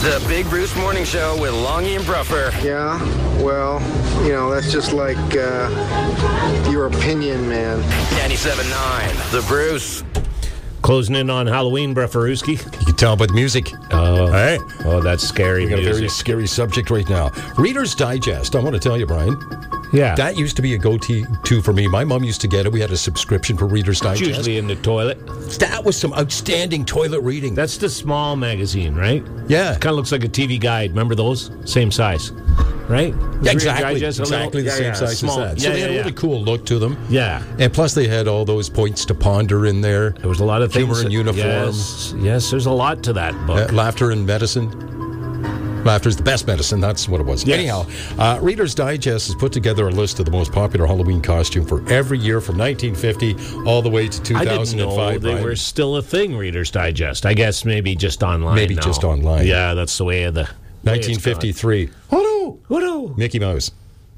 The Big Bruce Morning Show with Longy and Bruffer. Yeah, well, that's just like your opinion, man. 97.9, The Bruce. Closing in on Halloween, Brufferooski. You can tell by the music. Hey. Oh, that's scary We got a music. very scary subject right now. Reader's Digest. I want to tell you, Brian. Yeah. That used to be a go-to for me. My mom used to get it. We had a subscription for Reader's Digest. Usually in the toilet. That was some outstanding toilet reading. That's the small magazine, right? Yeah. Kind of looks like a TV guide. Remember those? Same size, right? Yeah, Reader's exactly. Digest, a Exactly little- the yeah, same size small. as that. So Yeah, they had a yeah, really cool look to them. Yeah. And plus they had all those points to ponder in there. There was a lot of things. Humor and uniform. Yes, there's a lot to that book. Laughter and medicine. Laughter's the best medicine. That's what it was. Yes. Anyhow, Reader's Digest has put together a list of the most popular Halloween costume for every year from 1950 all the way to 2005. I didn't know they Brian. were still a thing, Reader's Digest. I guess maybe just online Maybe now. just online. Yeah, that's the way of the... 1953. Oh no! Whoa. Mickey Mouse.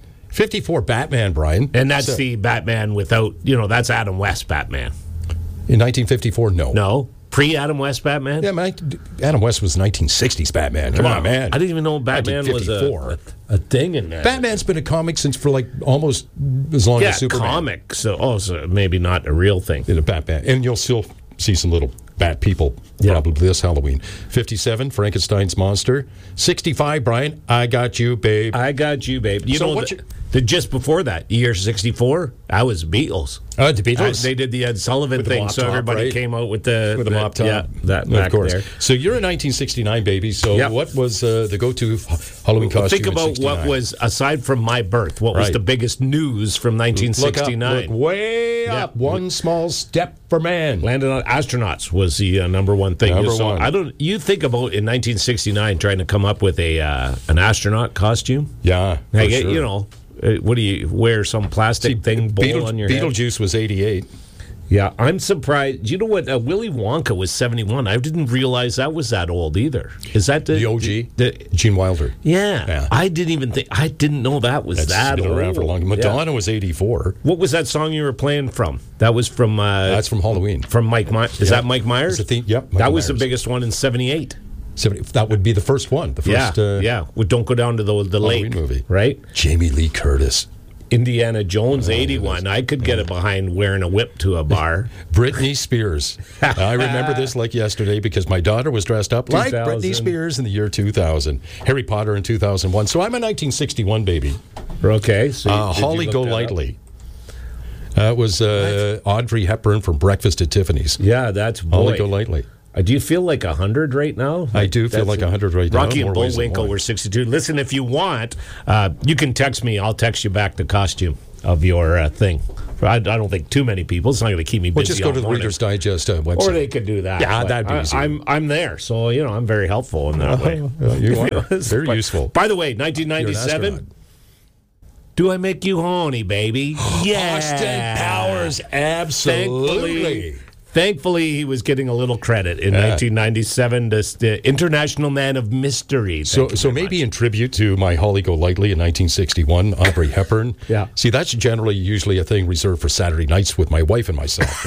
54, Batman, Brian. And that's the Batman without, that's Adam West Batman. In 1954, no. No? Pre-Adam West Batman? Yeah, Adam West was 1960s Batman. Come on, man. I didn't even know Batman was 1954. a thing in that. Batman's been a comic since for like almost as long as Superman. comic. So maybe not a real thing. In a Batman. And you'll still see some little bat people probably this Halloween. 57, Frankenstein's Monster. 65, Brian, I Got You, Babe. I Got You, Babe. You know, just before that, year 64, I was Beatles. The Beatles? They did the Ed Sullivan With the thing, mop so top, everybody right? came out with the mop top. Yeah, that of back course. there. So you're a 1969 baby. So what was the go-to Halloween costume? Think about in 69? what was, aside from my birth, what was Right. the biggest news from 1969? Look way up. One small step for man. Landing on astronauts was the number one thing. Number one. You think about in 1969 trying to come up with an astronaut costume? Yeah, for Like, sure. What do you wear? Some plastic bowl on your head? Beetlejuice was 88. Yeah, I'm surprised. You know what? Willy Wonka was 71. I didn't realize that was that old either. Is that The OG? Gene Wilder. Yeah. I didn't know that was that been old. around for long. Madonna was 84. What was that song you were playing from? That was from... That's from Halloween. From Mike Myers. Is that Mike Myers? It's the theme. Yep. That was the biggest one in 78. 70, that would be the first one. The first, Well, Don't Go Down to the Halloween lake movie. Right? Jamie Lee Curtis. Indiana Jones, 81. I could get it behind wearing a whip to a bar. Britney Spears. I remember this like yesterday because my daughter was dressed up like 2000. Britney Spears in the year 2000. Harry Potter in 2001. So I'm a 1961 baby. Okay. So Holly Golightly. It was Audrey Hepburn from Breakfast at Tiffany's. Yeah, that's Holly Golightly. Do you feel like 100 right now? I do feel like 100 right now. Rocky and More ways than Bullwinkle one. were 62. Listen, if you want, you can text me. I'll text you back the costume of your thing. I don't think too many people. It's not going to keep me busy. Well, just go all to the morning. Reader's Digest website. Or they could do that. Yeah, But that'd be easy. I'm there, so I'm very helpful in that way. You are. Very useful. By the way, You're an 1997. astronaut. Do I make you horny, baby? Yeah. Austin Powers, absolutely. Thankfully, he was getting a little credit in 1997, the International Man of Mystery. So maybe in tribute to my Holly Golightly in 1961, Audrey Hepburn. Yeah. See, that's generally usually a thing reserved for Saturday nights with my wife and myself.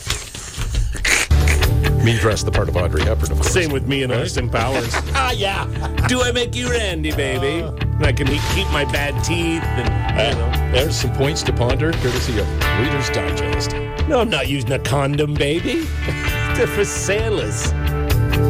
Me dressed the part of Audrey Hepburn, of course. Same with me and Austin Powers. Yeah. Do I make you Randy, baby? And I can keep my bad teeth. And, There's some points to ponder, courtesy of Reader's Digest. No, I'm not using a condom, baby. They're for sailors.